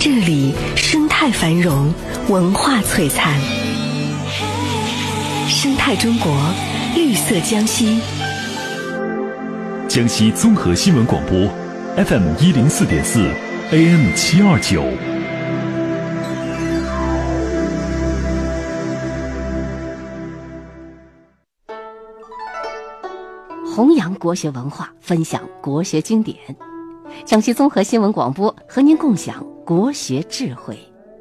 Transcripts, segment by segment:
这里生态繁荣，文化璀璨。生态中国，绿色江西。 江西综合新闻广播 FM104.4 AM729。 弘扬国学文化，分享国学经典。江西综合新闻广播和您共享国学智慧。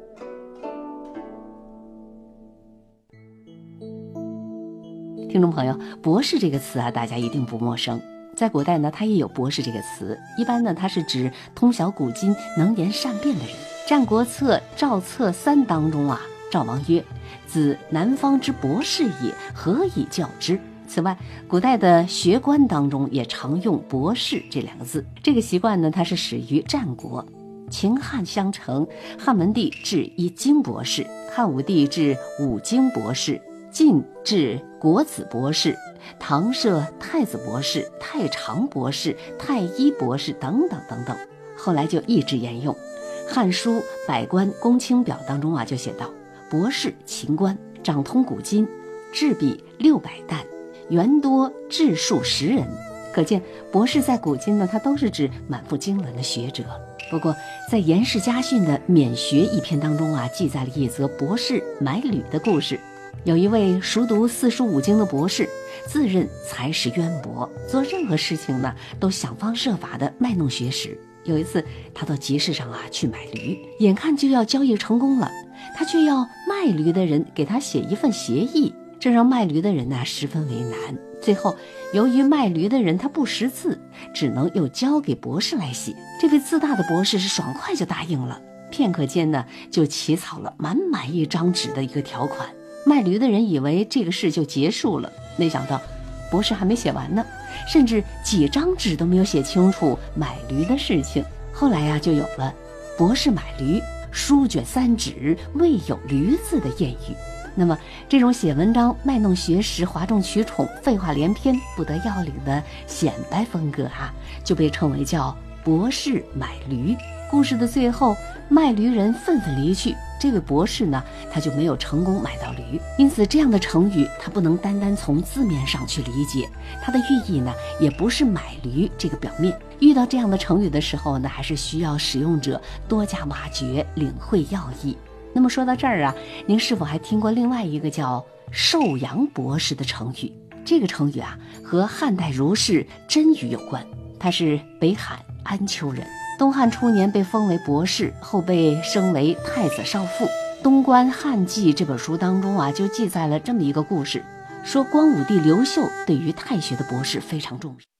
听众朋友，博士这个词啊，大家一定不陌生。在古代呢，它也有博士这个词，一般呢，它是指通晓古今、能言善辩的人。《战国策·赵策三》当中啊，赵王曰：“子南方之博士也，何以教之？”此外，古代的学官当中也常用博士这两个字。这个习惯呢，它是始于战国，秦汉相承，汉文帝制一经博士，汉武帝制五经博士，晋制国子博士，唐设太子博士、太常博士、太医博士等等等等，后来就一直沿用。《汉书·百官公卿表》当中啊就写道：“博士秦官，掌通古今，制笔600担，元多治数10人。”可见博士在古今呢，它都是指满腹经纶的学者。不过在颜氏家训的免学一篇当中啊，记载了一则博士买履的故事。有一位熟读4书5经的博士，自认才识渊博，做任何事情呢都想方设法的卖弄学识。有一次他到集市上啊去买驴，眼看就要交易成功了，他却要卖驴的人给他写一份协议，这让卖驴的人呢十分为难。最后由于卖驴的人他不识字，只能又交给博士来写。这位自大的博士是爽快就答应了，片刻间呢就起草了满满一张纸的一个条款。卖驴的人以为这个事就结束了，没想到博士还没写完呢，甚至几张纸都没有写清楚买驴的事情。后来呀，就有了博士买驴，书卷3纸，未有驴字的谚语。那么这种写文章卖弄学识、哗众取宠、废话连篇、不得要领的显摆风格啊，就被称为叫博士买驴。故事的最后，卖驴人愤愤离去，这位博士呢，他就没有成功买到驴。因此这样的成语它不能单单从字面上去理解，它的寓意呢也不是买驴这个表面。遇到这样的成语的时候呢，还是需要使用者多加挖掘，领会要义。那么说到这儿啊，您是否还听过另外一个叫寿阳博士的成语？这个成语啊和汉代儒士甄嵛有关，他是北海安丘人，东汉初年被封为博士，后被升为太子少傅。《东关汉记》这本书当中啊，就记载了这么一个故事，说光武帝刘秀对于太学的博士非常重视。